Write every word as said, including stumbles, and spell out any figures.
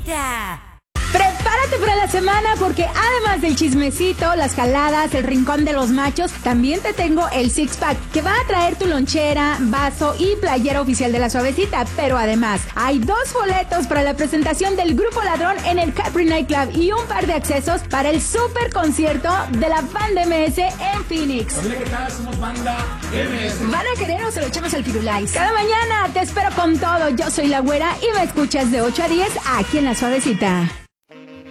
Suavecita. Prepárate para la semana porque además del chismecito, las jaladas, el rincón de los machos, también te tengo el six pack que va a traer tu lonchera, vaso y playera oficial de La Suavecita. Pero además hay dos boletos para la presentación del Grupo Ladrón en el Capri Night Club y un par de accesos para el super concierto de la Banda M S en Phoenix. Hola, ¿qué tal? Somos Banda M S. ¿Van a querer o se lo echamos al Firulais? Cada mañana te espero con todo. Yo soy La Güera y me escuchas de ocho a diez aquí en La Suavecita.